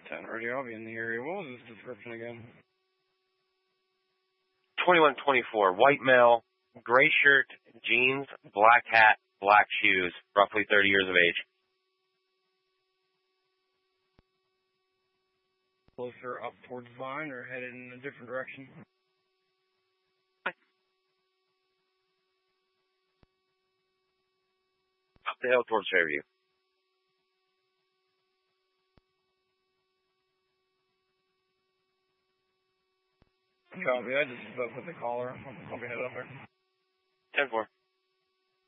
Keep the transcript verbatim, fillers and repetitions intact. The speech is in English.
ten radio, I'll be in the area. What was this description again? twenty-one twenty-four, white male, gray shirt, jeans, black hat, black shoes, roughly thirty years of age. Closer up towards Vine or headed in a different direction? Up the hill towards Fairview. Copy, I just spoke with the caller. I'll be headed up there. ten four.